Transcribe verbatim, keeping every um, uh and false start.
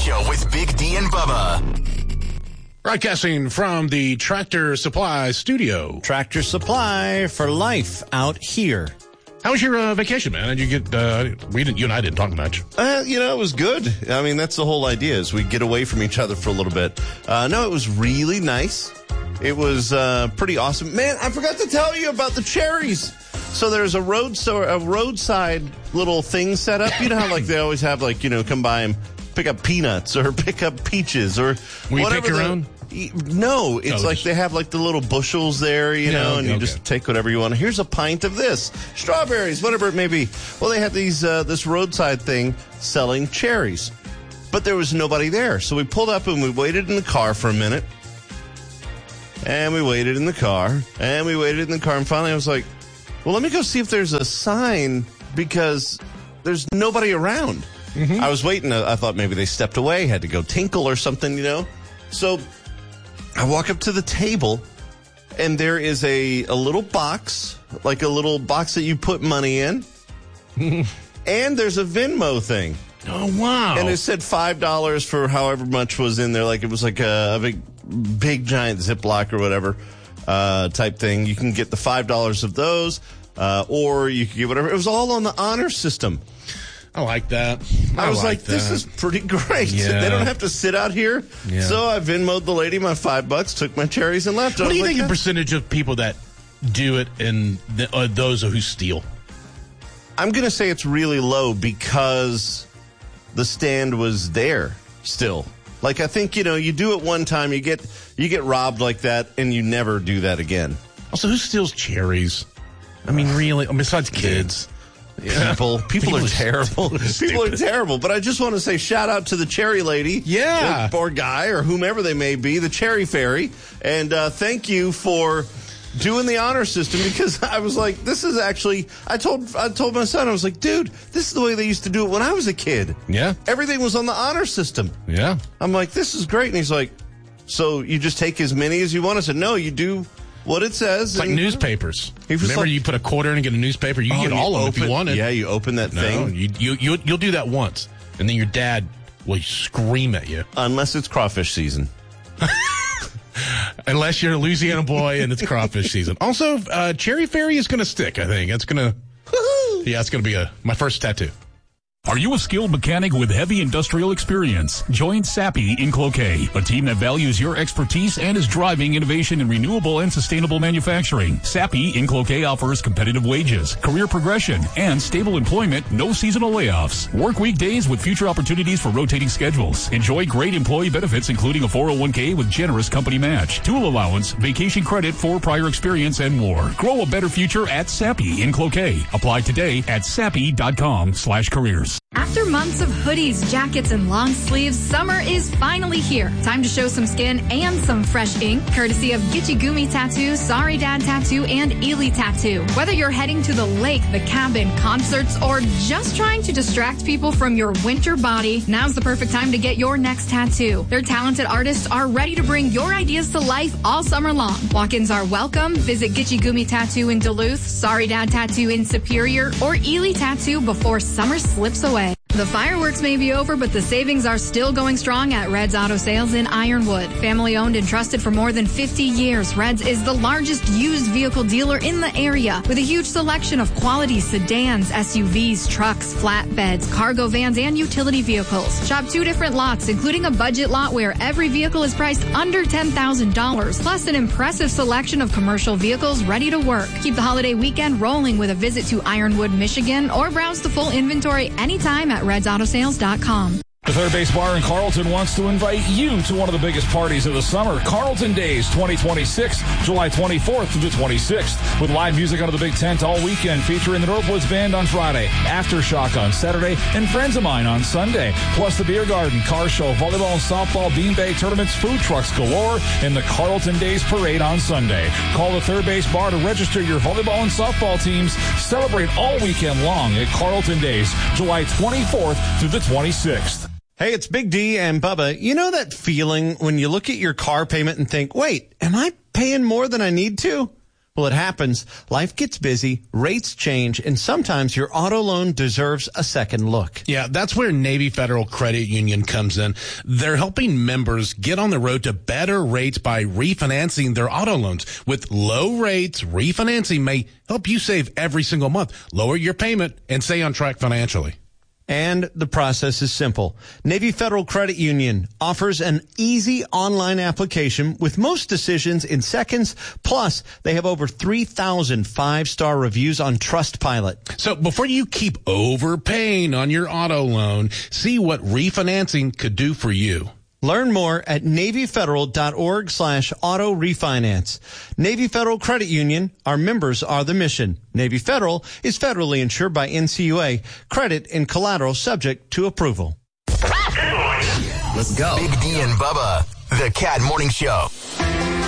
Show with Big D and Bubba. Broadcasting from the Tractor Supply studio. Tractor Supply for life out here. How was your uh, vacation, man? Did you get, uh, we didn't, you and I didn't talk much. Uh, you know, it was good. I mean, that's the whole idea is we get away from each other for a little bit. Uh, no, it was really nice. It was uh, pretty awesome. Man, I forgot to tell you about the cherries. So there's a road, so a roadside little thing set up. You know how like they always have like, you know, come by and pick up peanuts or pick up peaches or Will you whatever. pick your the, own? No, it's no, like just... they have like the little bushels there, you yeah, know, okay, and you okay. just take whatever you want. Here's a pint of this, strawberries, whatever it may be. Well, they had these uh, this roadside thing selling cherries, but there was nobody there. So we pulled up and we waited in the car for a minute, and we waited in the car, and we waited in the car, and finally I was like, well, let me go see if there's a sign because there's nobody around. Mm-hmm. I was waiting. I thought maybe they stepped away, had to go tinkle or something, you know. So I walk up to the table, and there is a, a little box, like a little box that you put money in, and there's a Venmo thing. Oh, wow. And it said five dollars for however much was in there. Like it was like a, a big, big, giant Ziploc or whatever uh, type thing. You can get the five dollars of those, uh, or you can get whatever. It was all on the honor system. I like that. I, I was like, like, this is pretty great. Yeah. They don't have to sit out here. Yeah. So I Venmo'd the lady my five bucks, took my cherries, and left. What do you like, think the uh, percentage of people that do it and the, uh, those who steal? I'm going to say it's really low because the stand was there still. Like, I think, you know, you do it one time, you get you get robbed like that, and you never do that again. Also, who steals cherries? I mean, really? Besides kids. Yeah. People, people, people are terrible. People are terrible. But I just want to say shout out to the cherry lady. Yeah. Or, or guy or whomever they may be, the cherry fairy. And uh, thank you for doing the honor system because I was like, this is actually, I told I told my son, I was like, dude, this is the way they used to do it when I was a kid. Yeah. Everything was on the honor system. Yeah. I'm like, this is great. And he's like, so you just take as many as you want? I said, no, you do what it says. It's like newspapers. Remember like, you put a quarter in and get a newspaper? You oh, get all of them if you want it. Yeah, you open that no, thing. You, you, you, you'll do that once, and then your dad will scream at you. Unless it's crawfish season. Unless you're a Louisiana boy and it's crawfish season. Also, uh, Cherry Fairy is going to stick, I think. It's going to, yeah, it's going to be a my first tattoo. Are you a skilled mechanic with heavy industrial experience? Join Sappi in Cloquet, a team that values your expertise and is driving innovation in renewable and sustainable manufacturing. Sappi in Cloquet offers competitive wages, career progression, and stable employment, no seasonal layoffs. Work weekdays with future opportunities for rotating schedules. Enjoy great employee benefits, including a four oh one k with generous company match, tool allowance, vacation credit for prior experience, and more. Grow a better future at Sappi in Cloquet. Apply today at sappi.com slash careers. After months of hoodies, jackets, and long sleeves, summer is finally here. Time to show some skin and some fresh ink, courtesy of Gitchy Gumi Tattoo, Sorry Dad Tattoo, and Ely Tattoo. Whether you're heading to the lake, the cabin, concerts, or just trying to distract people from your winter body, now's the perfect time to get your next tattoo. Their talented artists are ready to bring your ideas to life all summer long. Walk-ins are welcome. Visit Gitchy Gumi Tattoo in Duluth, Sorry Dad Tattoo in Superior, or Ely Tattoo before summer slips away. The fireworks may be over, but the savings are still going strong at Red's Auto Sales in Ironwood. Family owned and trusted for more than fifty years, Red's is the largest used vehicle dealer in the area with a huge selection of quality sedans, S U Vs, trucks, flatbeds, cargo vans, and utility vehicles. Shop two different lots, including a budget lot where every vehicle is priced under ten thousand dollars, plus an impressive selection of commercial vehicles ready to work. Keep the holiday weekend rolling with a visit to Ironwood, Michigan, or browse the full inventory anytime at reds auto sales dot com. The Third Base Bar in Carlton wants to invite you to one of the biggest parties of the summer, Carlton Days twenty twenty-six, July twenty-fourth through the twenty-sixth, with live music under the big tent all weekend, featuring the Northwoods Band on Friday, Aftershock on Saturday, and Friends of Mine on Sunday, plus the beer garden, car show, volleyball and softball, beanbag tournaments, food trucks galore, and the Carlton Days Parade on Sunday. Call the Third Base Bar to register your volleyball and softball teams. Celebrate all weekend long at Carlton Days, July twenty-fourth through the twenty-sixth. Hey, it's Big D and Bubba. You know that feeling when you look at your car payment and think, wait, am I paying more than I need to? Well, it happens. Life gets busy, rates change, and sometimes your auto loan deserves a second look. Yeah, that's where Navy Federal Credit Union comes in. They're helping members get on the road to better rates by refinancing their auto loans. With low rates, refinancing may help you save every single month, lower your payment, and stay on track financially. And the process is simple. Navy Federal Credit Union offers an easy online application with most decisions in seconds. Plus, they have over three thousand five-star reviews on Trustpilot. So before you keep overpaying on your auto loan, see what refinancing could do for you. Learn more at NavyFederal.org slash auto refinance. Navy Federal Credit Union, our members are the mission. Navy Federal is federally insured by N C U A. Credit and collateral subject to approval. Let's go. Big D and Bubba, the Cat Morning Show.